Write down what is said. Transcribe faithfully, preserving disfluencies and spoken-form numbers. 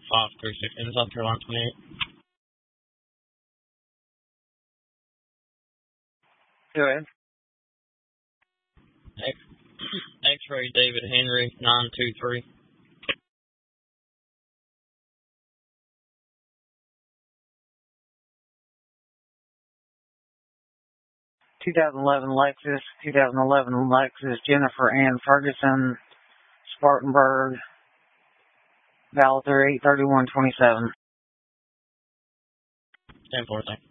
five three six in South Carolina twenty-eight. Go ahead. X-ray David Henry nine two three. twenty eleven Lexus, twenty eleven Lexus Jennifer Ann Ferguson, Spartanburg, valid through eight thirty-one twenty-seven. ten four, thanks.